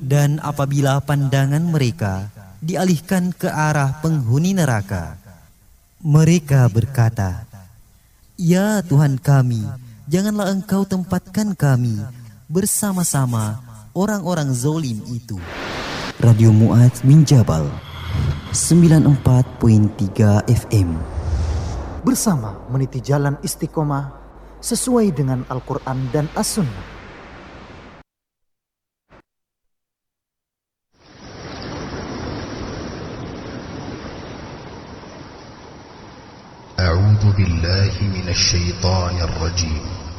Dan apabila pandangan mereka dialihkan ke arah penghuni neraka, mereka berkata, "Ya Tuhan kami, janganlah Engkau tempatkan kami bersama-sama orang-orang zalim itu." Radio Mu'adz bin Jabal 94.3 FM, bersama meniti jalan istiqomah sesuai dengan Al-Quran dan As-Sunnah. A'udzu billahi minasy syaithanir rajim.